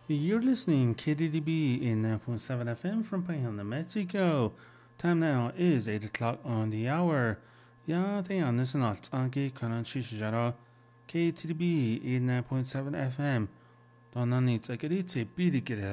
You're listening KDDB in 9.7 FM from Payanda, Mexico. Time now is 8 o'clock on the hour. Ja, det är Anders Natt, Anki Kanan Shishijara, KTDB in 9.7 FM. Donna needs a Garitse, Bidi